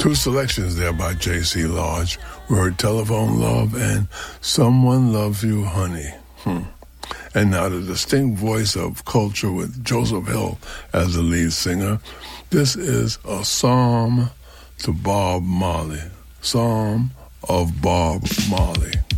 Two selections there by J.C. Lodge. We heard Telephone Love and Someone Loves You, Honey. And now the distinct voice of culture with Joseph Hill as the lead singer. This is a psalm to Bob Marley. Psalm of Bob Marley.